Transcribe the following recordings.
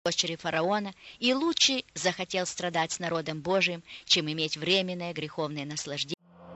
дочери фараона, и лучше захотел страдать с народом Божиим, чем иметь временное греховное наслаждение.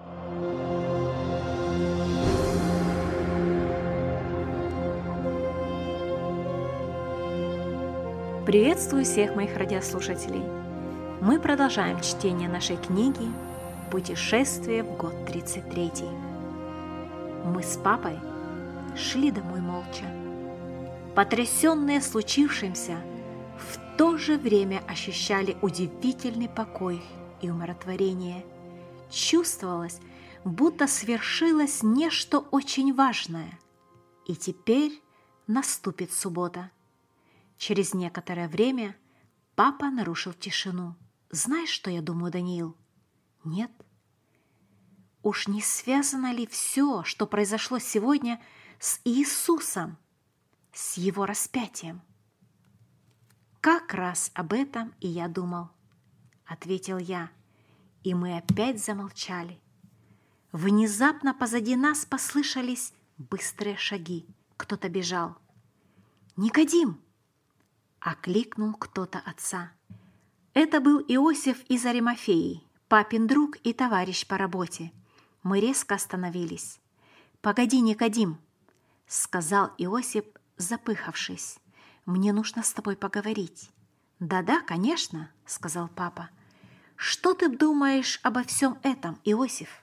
Приветствую всех моих радиослушателей! Мы продолжаем чтение нашей книги «Путешествие в год 33». Мы с папой шли домой молча. Потрясенные случившимся, в то же время ощущали удивительный покой и умиротворение. Чувствовалось, будто свершилось нечто очень важное. И теперь наступит суббота. Через некоторое время папа нарушил тишину. «Знаешь, что я думаю, Даниил?» «Нет». Уж не связано ли все, что произошло сегодня, с Иисусом, с Его распятием? «Как раз об этом и я думал», — ответил я, и мы опять замолчали. Внезапно позади нас послышались быстрые шаги. Кто-то бежал. «Никодим!» — окликнул кто-то отца. Это был Иосиф из Аримафеи, папин друг и товарищ по работе. Мы резко остановились. «Погоди, Никодим!» — сказал Иосиф, запыхавшись. «Мне нужно с тобой поговорить». «Да-да, конечно», — сказал папа. «Что ты думаешь обо всем этом, Иосиф?»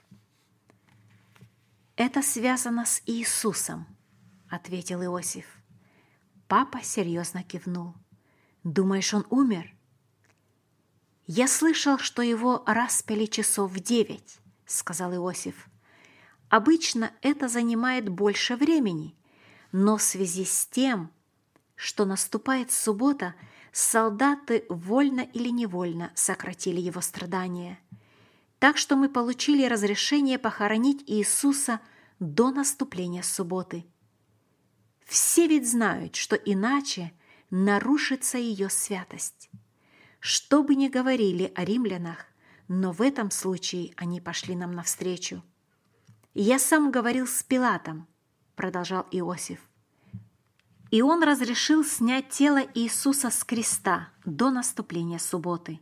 «Это связано с Иисусом», — ответил Иосиф. Папа серьезно кивнул. «Думаешь, он умер?» «Я слышал, что его распяли часов в 9», — сказал Иосиф. «Обычно это занимает больше времени, но в связи с тем, что наступает суббота, солдаты вольно или невольно сократили его страдания. Так что мы получили разрешение похоронить Иисуса до наступления субботы. Все ведь знают, что иначе нарушится ее святость. Что бы ни говорили о римлянах, но в этом случае они пошли нам навстречу. «Я сам говорил с Пилатом», — продолжал Иосиф, «и он разрешил снять тело Иисуса с креста до наступления субботы».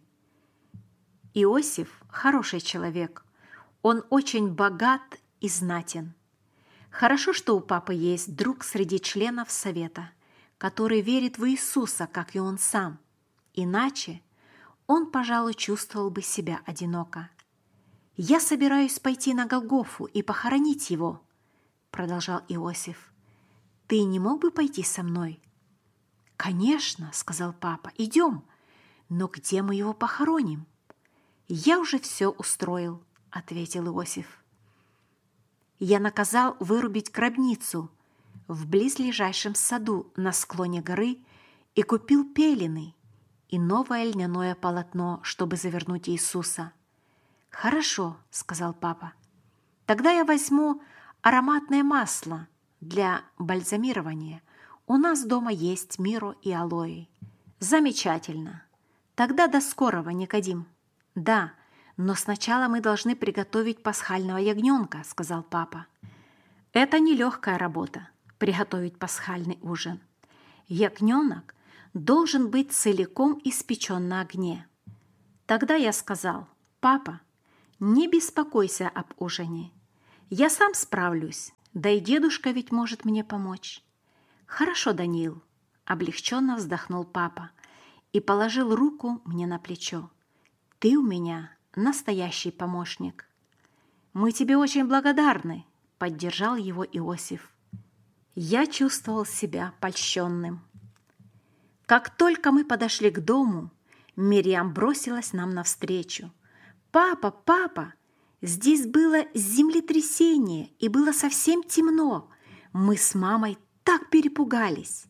Иосиф – хороший человек, он очень богат и знатен. Хорошо, что у папы есть друг среди членов совета, который верит в Иисуса, как и он сам. Иначе он, пожалуй, чувствовал бы себя одиноко. «Я собираюсь пойти на Голгофу и похоронить его», – продолжал Иосиф. «Ты не мог бы пойти со мной?» «Конечно», – сказал папа, – «идем. Но где мы его похороним?» «Я уже все устроил», – ответил Иосиф. «Я наказал вырубить гробницу в близлежащем саду на склоне горы и купил пелены и новое льняное полотно, чтобы завернуть Иисуса». «Хорошо», – сказал папа. «Тогда я возьму ароматное масло для бальзамирования. У нас дома есть мирро и алоэ». «Замечательно. Тогда до скорого, Никодим». «Да, но сначала мы должны приготовить пасхального ягненка», – сказал папа. «Это нелегкая работа – приготовить пасхальный ужин. Ягненок должен быть целиком испечен на огне». Тогда я сказал: «Папа, не беспокойся об ужине. Я сам справлюсь, да и дедушка ведь может мне помочь». «Хорошо, Даниил», – облегченно вздохнул папа и положил руку мне на плечо. «Ты у меня настоящий помощник». «Мы тебе очень благодарны», – поддержал его Иосиф. Я чувствовал себя польщенным. Как только мы подошли к дому, Мирьям бросилась нам навстречу. «Папа, папа, здесь было землетрясение и было совсем темно. Мы с мамой так перепугались».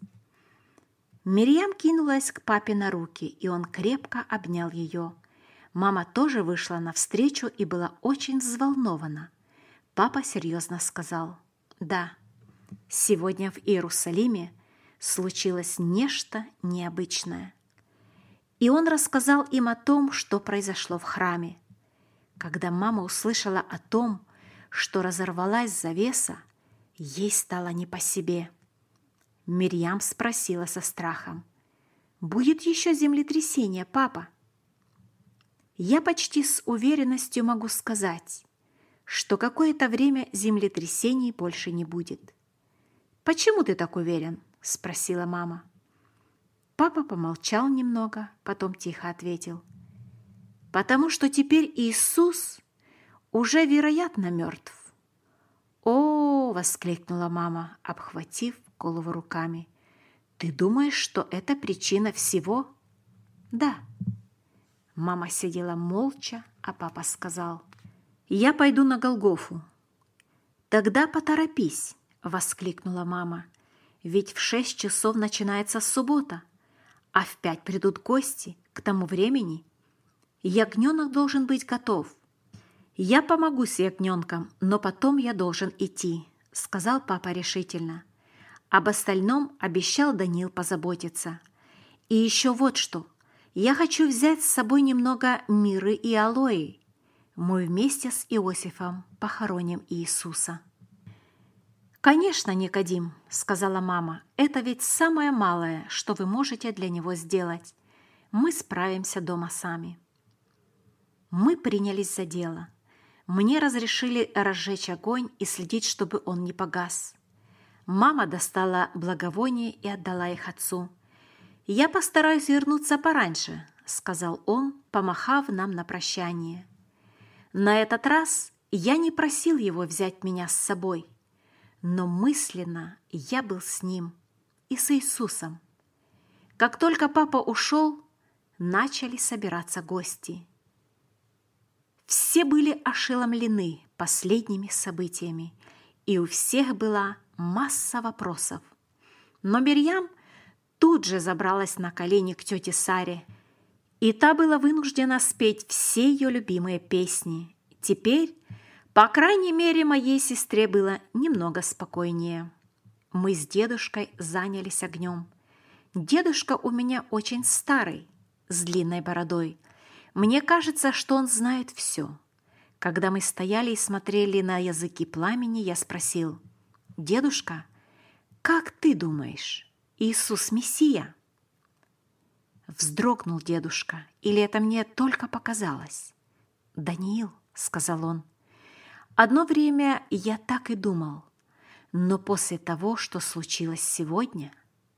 Мирьям кинулась к папе на руки, и он крепко обнял ее. Мама тоже вышла навстречу и была очень взволнована. Папа серьезно сказал: «Да, сегодня в Иерусалиме случилось нечто необычное». И он рассказал им о том, что произошло в храме. Когда мама услышала о том, что разорвалась завеса, ей стало не по себе. Мирьям спросила со страхом: Будет еще землетрясение, папа. Я почти с уверенностью могу сказать, что какое-то время землетрясений больше не будет. «Почему ты так уверен?» – спросила мама. Папа помолчал немного, потом тихо ответил. «Потому что теперь Иисус уже, вероятно, мертв». «О!» – воскликнула мама, обхватив голову руками. «Ты думаешь, что это причина всего?» «Да». Мама сидела молча, а папа сказал: «Я пойду на Голгофу». «Тогда поторопись», – воскликнула мама. «Ведь в 6 часов начинается суббота, а в 5 придут гости. К тому времени ягненок должен быть готов». «Я помогу с ягненком, но потом я должен идти», – сказал папа решительно. Об остальном обещал Даниил позаботиться. «И еще вот что. Я хочу взять с собой немного миры и алоэ. Мы вместе с Иосифом похороним Иисуса». «Конечно, Никодим», – сказала мама, – «это ведь самое малое, что вы можете для него сделать. Мы справимся дома сами». Мы принялись за дело. Мне разрешили разжечь огонь и следить, чтобы он не погас. Мама достала благовония и отдала их отцу. «Я постараюсь вернуться пораньше», – сказал он, помахав нам на прощание. На этот раз я не просил его взять меня с собой, но мысленно я был с ним и с Иисусом. Как только папа ушел, начали собираться гости. Все были ошеломлены последними событиями, и у всех была масса вопросов. Но Мирьям тут же забралась на колени к тете Саре, и та была вынуждена спеть все ее любимые песни. Теперь, по крайней мере, моей сестре было немного спокойнее. Мы с дедушкой занялись огнем. Дедушка у меня очень старый, с длинной бородой. Мне кажется, что он знает все. Когда мы стояли и смотрели на языки пламени, я спросил: «Дедушка, как ты думаешь, Иисус Мессия?» Вздрогнул дедушка, или это мне только показалось? «Даниил», — сказал он, — «одно время я так и думал, но после того, что случилось сегодня...»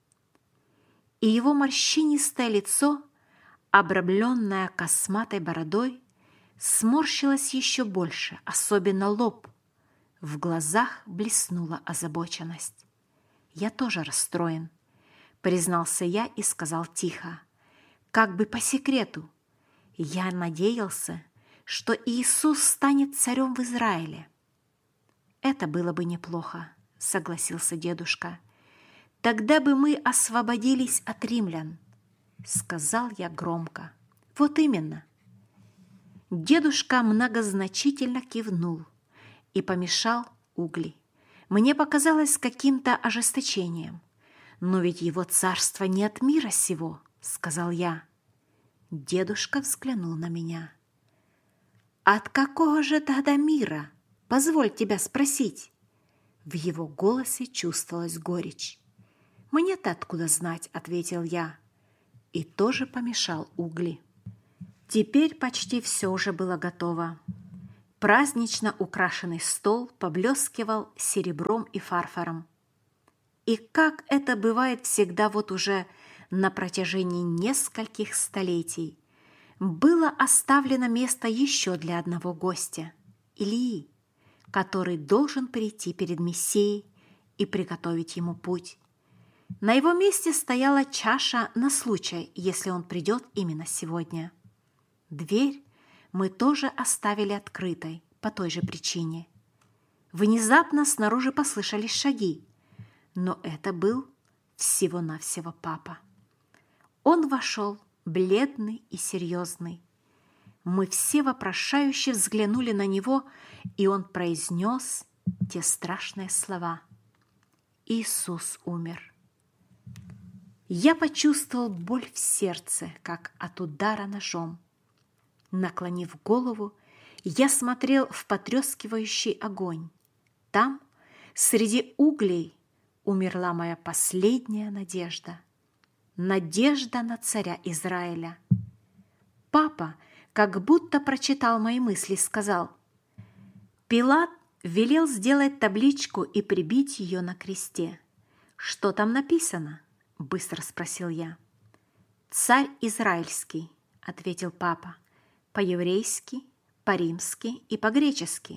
И его морщинистое лицо, обрамленное косматой бородой, сморщилось еще больше, особенно лоб. В глазах блеснула озабоченность. «Я тоже расстроен», — признался я и сказал тихо, как бы по секрету: «Я надеялся, что Иисус станет царем в Израиле». «Это было бы неплохо», — согласился дедушка. «Тогда бы мы освободились от римлян», — сказал я громко. «Вот именно». Дедушка многозначительно кивнул и помешал угли. Мне показалось каким-то ожесточением. «Но ведь его царство не от мира сего», — сказал я. Дедушка взглянул на меня. «От какого же тогда мира? Позволь тебя спросить». В его голосе чувствовалась горечь. «Мне-то откуда знать?» — ответил я. И тоже помешал угли. Теперь почти все уже было готово. Празднично украшенный стол поблескивал серебром и фарфором. И как это бывает всегда вот уже на протяжении нескольких столетий, было оставлено место еще для одного гостя – Илии, который должен прийти перед Мессией и приготовить ему путь. На его месте стояла чаша на случай, если он придет именно сегодня. Дверь мы тоже оставили открытой по той же причине. Внезапно снаружи послышались шаги, но это был всего-навсего папа. Он вошел, бледный и серьезный. Мы все вопрошающе взглянули на него, и он произнес те страшные слова: «Иисус умер». Я почувствовал боль в сердце, как от удара ножом. Наклонив голову, я смотрел в потрескивающий огонь. Там, среди углей, умерла моя последняя надежда. надежда на царя Израиля. Папа, как будто прочитал мои мысли, сказал: Пилат велел сделать табличку и прибить ее на кресте. «Что там написано?» – быстро спросил я. «Царь Израильский», – ответил папа, по-еврейски, по-римски и по-гречески.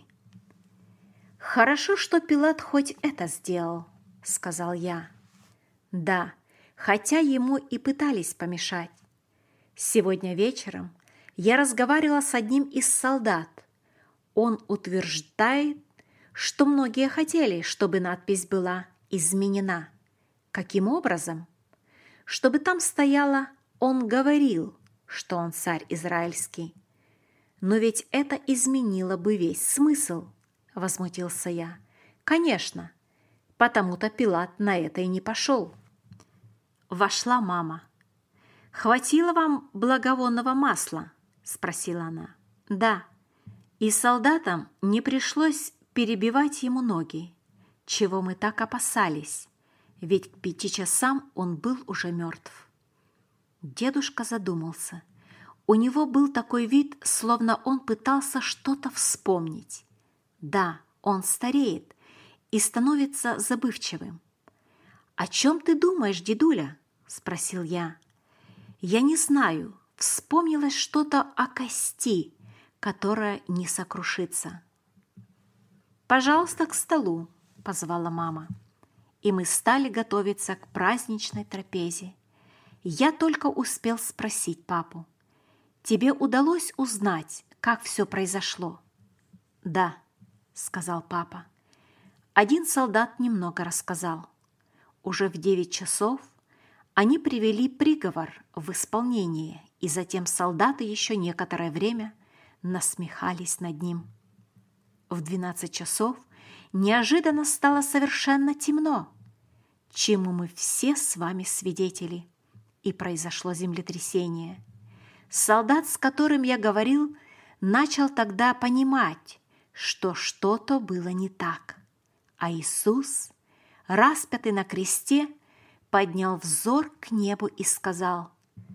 «Хорошо, что Пилат хоть это сделал», – сказал я. «Да, хотя ему и пытались помешать. Сегодня вечером я разговаривала с одним из солдат. Он утверждает, что многие хотели, чтобы надпись была изменена. Каким образом? Чтобы там стояло «Он говорил», что он царь израильский. Но ведь это изменило бы весь смысл, возмутился я. Конечно, потому-то Пилат на это и не пошел. Вошла мама. «Хватило вам благовонного масла?» – спросила она. «Да». И солдатам не пришлось перебивать ему ноги, чего мы так опасались, ведь к 5 часам он был уже мертв. Дедушка задумался. У него был такой вид, словно он пытался что-то вспомнить. Да, он стареет и становится забывчивым. «О чем ты думаешь, дедуля?» – спросил я. «Я не знаю, вспомнилось что-то о кости, которая не сокрушится». «Пожалуйста, к столу», – позвала мама. И мы стали готовиться к праздничной трапезе. Я только успел спросить папу: «Тебе удалось узнать, как все произошло?» «Да», – сказал папа. Один солдат немного рассказал. Уже в 9 часов они привели приговор в исполнение, и затем солдаты еще некоторое время насмехались над ним. В 12 часов неожиданно стало совершенно темно, чему мы все с вами свидетели, и произошло землетрясение. Солдат, с которым я говорил, начал тогда понимать, что что-то было не так, а Иисус, распятый на кресте, поднял взор к небу и сказал: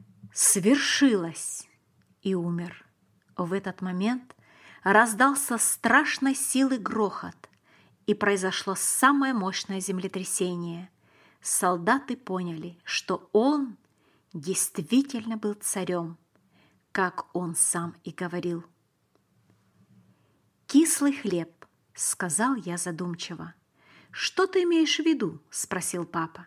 «Свершилось!» и умер. В этот момент раздался страшной силы грохот, и произошло самое мощное землетрясение. Солдаты поняли, что он действительно был царем, как он сам и говорил. «Кислый хлеб», — сказал я задумчиво. «Что ты имеешь в виду?» — спросил папа.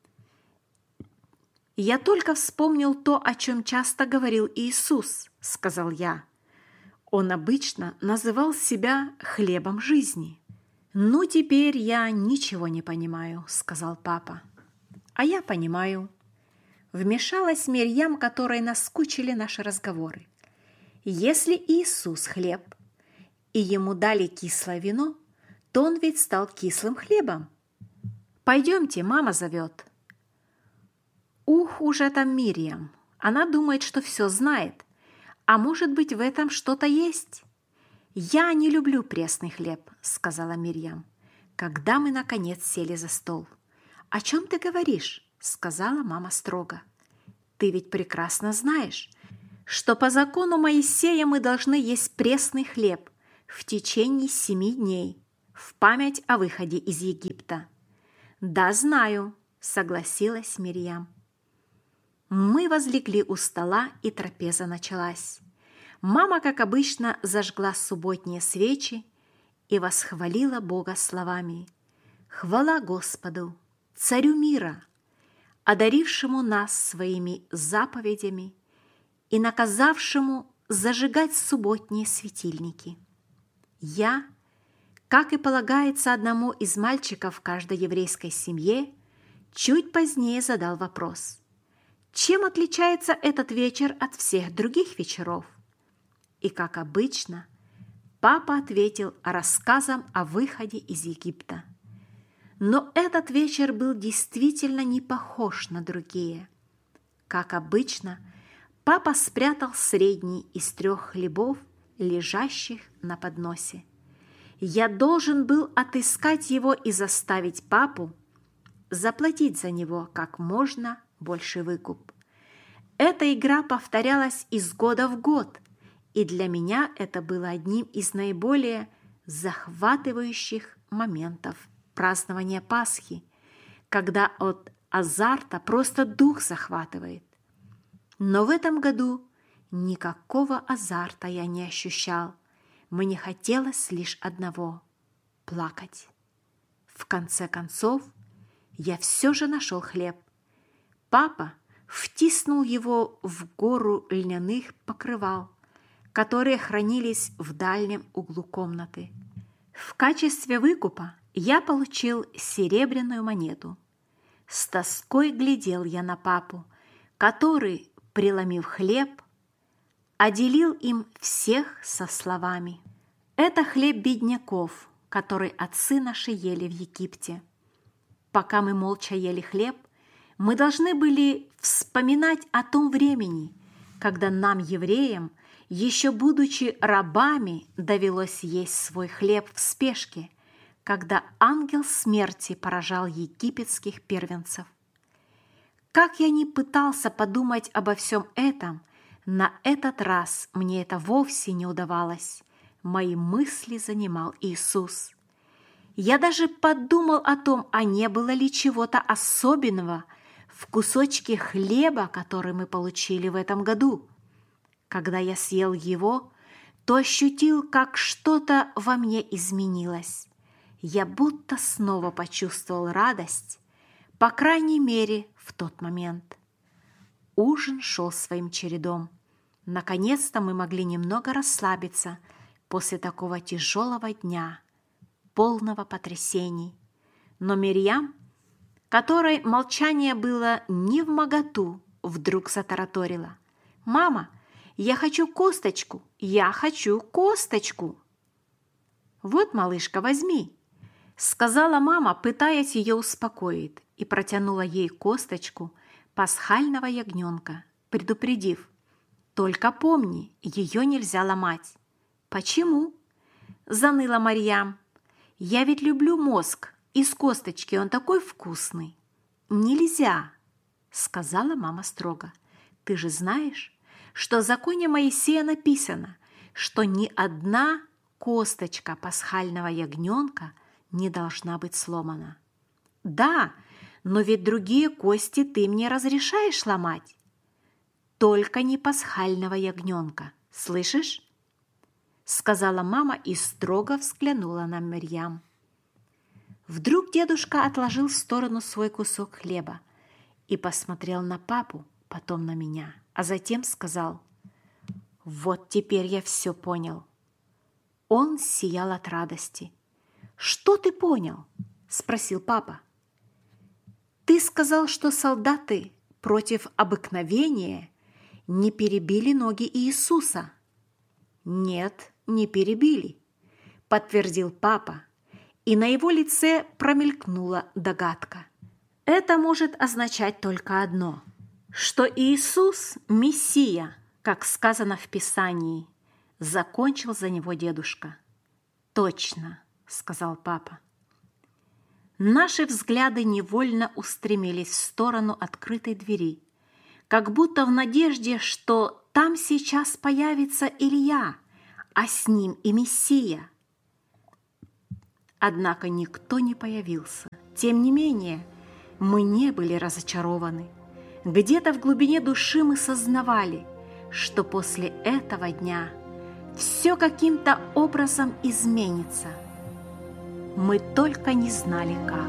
«Я только вспомнил то, о чем часто говорил Иисус», — сказал я. Он обычно называл себя хлебом жизни. «Ну, теперь я ничего не понимаю», — сказал папа. «А я понимаю». Вмешалась Мирьям, которой наскучили наши разговоры. «Если Иисус хлеб, и ему дали кислое вино, то он ведь стал кислым хлебом. Пойдемте, мама зовет». Ух, уже там Мирьям. Она думает, что все знает. А может быть, в этом что-то есть? «Я не люблю пресный хлеб», — сказала Мирьям, когда мы, наконец, сели за стол. «О чем ты говоришь?» — сказала мама строго. «Ты ведь прекрасно знаешь, что по закону Моисея мы должны есть пресный хлеб в течение 7 дней в память о выходе из Египта». «Да, знаю», — согласилась Мирьям. Мы возлегли у стола, и трапеза началась. Мама, как обычно, зажгла субботние свечи и восхвалила Бога словами: «Хвала Господу, Царю мира, одарившему нас своими заповедями и наказавшему зажигать субботние светильники». Я, как и полагается одному из мальчиков в каждой еврейской семье, чуть позднее задал вопрос: чем отличается этот вечер от всех других вечеров? И, как обычно, папа ответил рассказом о выходе из Египта. Но этот вечер был действительно не похож на другие. Как обычно, папа спрятал средний из 3 хлебов, лежащих на подносе. Я должен был отыскать его и заставить папу заплатить за него как можно больший выкуп. Эта игра повторялась из года в год, и для меня это было одним из наиболее захватывающих моментов празднования Пасхи, когда от азарта просто дух захватывает. Но в этом году никакого азарта я не ощущал. Мне хотелось лишь одного – плакать. В конце концов, я все же нашел хлеб. Папа втиснул его в гору льняных покрывал, которые хранились в дальнем углу комнаты. В качестве выкупа я получил серебряную монету. С тоской глядел я на папу, который, преломив хлеб, отделил им всех со словами: «Это хлеб бедняков, который отцы наши ели в Египте». Пока мы молча ели хлеб, мы должны были вспоминать о том времени, когда нам, евреям, еще будучи рабами, довелось есть свой хлеб в спешке, когда ангел смерти поражал египетских первенцев. Как я ни пытался подумать обо всем этом, на этот раз мне это вовсе не удавалось. Мои мысли занимал Иисус. Я даже подумал о том, а не было ли чего-то особенного в кусочке хлеба, который мы получили в этом году. Когда я съел его, то ощутил, как что-то во мне изменилось. Я будто снова почувствовал радость, по крайней мере, в тот момент. Ужин шел своим чередом. Наконец-то мы могли немного расслабиться после такого тяжелого дня, полного потрясений. Но Мирьям, которой молчание было невмоготу, вдруг затараторила: «Мама, я хочу косточку! Я хочу косточку!» «Вот, малышка, возьми!» — сказала мама, пытаясь ее успокоить, и протянула ей косточку пасхального ягненка, предупредив: «Только помни, ее нельзя ломать». «Почему?» — заныла Марьям. «Я ведь люблю мозг, из косточки он такой вкусный». «Нельзя!» — сказала мама строго. «Ты же знаешь, что в законе Моисея написано, что ни одна косточка пасхального ягненка не должна быть сломана». «Да, но ведь другие кости ты мне разрешаешь ломать». «Только не пасхального ягненка, слышишь?» — сказала мама и строго взглянула на Мирьям. Вдруг дедушка отложил в сторону свой кусок хлеба и посмотрел на папу, потом на меня, а затем сказал: «Вот теперь я все понял». Он сиял от радости. «Что ты понял?» — спросил папа. «Ты сказал, что солдаты против обыкновения не перебили ноги Иисуса». «Нет, не перебили», — подтвердил папа, и на его лице промелькнула догадка. «Это может означать только одно, что Иисус – Мессия, как сказано в Писании», – закончил за него дедушка. «Точно», – сказал папа. Наши взгляды невольно устремились в сторону открытой двери, как будто в надежде, что там сейчас появится Илья, а с ним и Мессия. Однако никто не появился. Тем не менее, мы не были разочарованы. Где-то в глубине души мы сознавали, что после этого дня все каким-то образом изменится. Мы только не знали, как.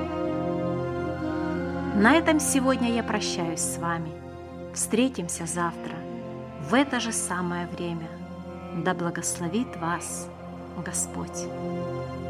На этом сегодня я прощаюсь с вами. Встретимся завтра в это же самое время. Да благословит вас Господь.